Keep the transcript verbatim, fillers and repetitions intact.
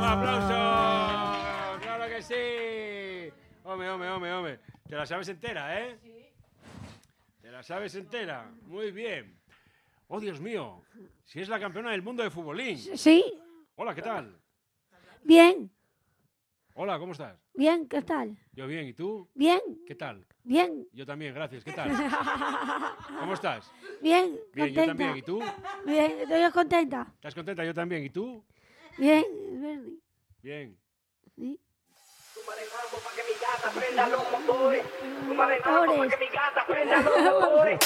aplauso! ¡Claro que sí! Hombre, hombre, hombre, hombre. Te la sabes entera, ¿eh? Sí. Te la sabes entera. Muy bien. Oh, Dios mío. Si es la campeona del mundo de futbolín. Sí. Hola, ¿qué tal? Bien. Hola, ¿cómo estás? Bien, ¿qué tal? Yo bien, ¿y tú? Bien. ¿Qué tal? Bien. Yo también, gracias. ¿Qué tal? ¿Cómo estás? Bien, Bien, contenta. yo también. ¿Y tú? Bien, estoy contenta. ¿Estás contenta? Yo también. ¿Y tú? Bien, Bernie. Bien. Sí. Para que mi gata prenda los motores. Para que mi gata prenda los motores.